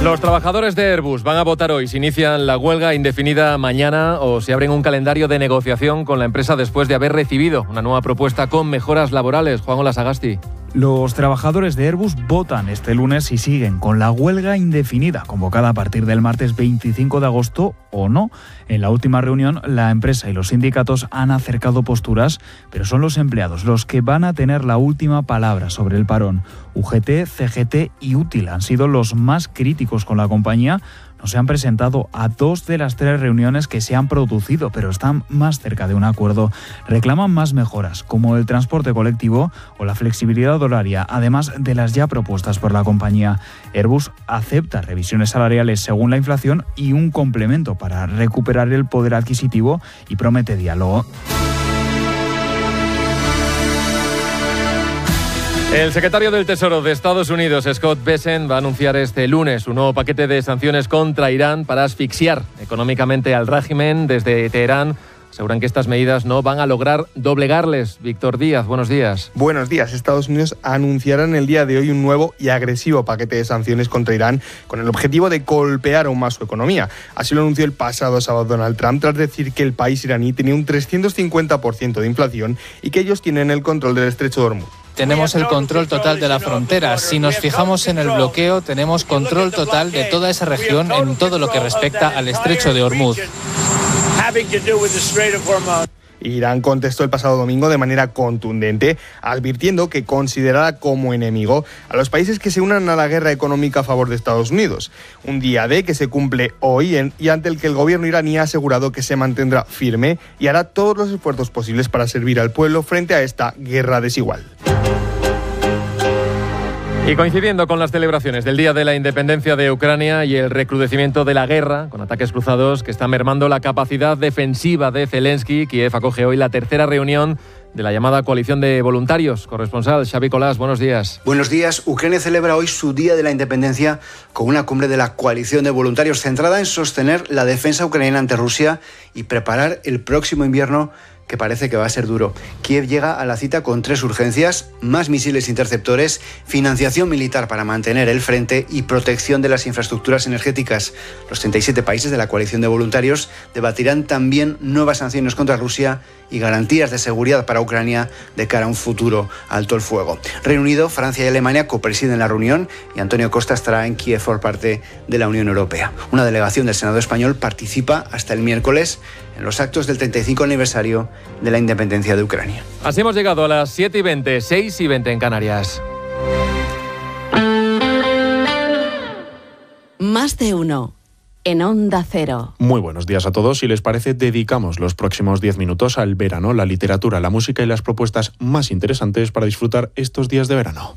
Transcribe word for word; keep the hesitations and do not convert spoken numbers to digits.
Los trabajadores de Airbus van a votar hoy si inician la huelga indefinida mañana o si abren un calendario de negociación con la empresa después de haber recibido una nueva propuesta con mejoras laborales. Juan Ola Sagasti. Los trabajadores de Airbus votan este lunes si siguen con la huelga indefinida convocada a partir del martes veinticinco de agosto o no. En la última reunión, la empresa y los sindicatos han acercado posturas, pero son los empleados los que van a tener la última palabra sobre el parón. U G T, C G T y Útil han sido los más críticos con la compañía. No se han presentado a dos de las tres reuniones que se han producido, pero están más cerca de un acuerdo. Reclaman más mejoras, como el transporte colectivo o la flexibilidad horaria, además de las ya propuestas por la compañía. Airbus acepta revisiones salariales según la inflación y un complemento para recuperar el poder adquisitivo y promete diálogo. El secretario del Tesoro de Estados Unidos, Scott Bessent, va a anunciar este lunes un nuevo paquete de sanciones contra Irán para asfixiar económicamente al régimen. Desde Teherán aseguran que estas medidas no van a lograr doblegarles. Víctor Díaz, buenos días. Buenos días. Estados Unidos anunciará en el día de hoy un nuevo y agresivo paquete de sanciones contra Irán con el objetivo de golpear aún más su economía. Así lo anunció el pasado sábado Donald Trump tras decir que el país iraní tenía un trescientos cincuenta por ciento de inflación y que ellos tienen el control del estrecho de Hormuz. Tenemos el control total de la frontera. Si nos fijamos en el bloqueo, tenemos control total de toda esa región en todo lo que respecta al estrecho de Hormuz. Irán contestó el pasado domingo de manera contundente, advirtiendo que considerará como enemigo a los países que se unan a la guerra económica a favor de Estados Unidos. Un día D que se cumple hoy en, y ante el que el gobierno iraní ha asegurado que se mantendrá firme y hará todos los esfuerzos posibles para servir al pueblo frente a esta guerra desigual. Y coincidiendo con las celebraciones del Día de la Independencia de Ucrania y el recrudecimiento de la guerra, con ataques cruzados que están mermando la capacidad defensiva de Zelensky, Kiev acoge hoy la tercera reunión de la llamada coalición de voluntarios. Corresponsal Xavi Colás, buenos días. Buenos días. Ucrania celebra hoy su Día de la Independencia con una cumbre de la coalición de voluntarios centrada en sostener la defensa ucraniana ante Rusia y preparar el próximo invierno, que parece que va a ser duro. Kiev llega a la cita con tres urgencias: más misiles interceptores, financiación militar para mantener el frente y protección de las infraestructuras energéticas. Los treinta y siete países de la coalición de voluntarios debatirán también nuevas sanciones contra Rusia y garantías de seguridad para Ucrania de cara a un futuro alto el fuego. Reino Unido, Francia y Alemania copresiden la reunión y Antonio Costa estará en Kiev por parte de la Unión Europea. Una delegación del Senado español participa hasta el miércoles en los actos del treinta y cinco aniversario de la independencia de Ucrania. Así hemos llegado a las siete y veinte, seis y veinte en Canarias. Más de uno. En Onda Cero. Muy buenos días a todos. Si les parece, dedicamos los próximos diez minutos al verano, la literatura, la música y las propuestas más interesantes para disfrutar estos días de verano.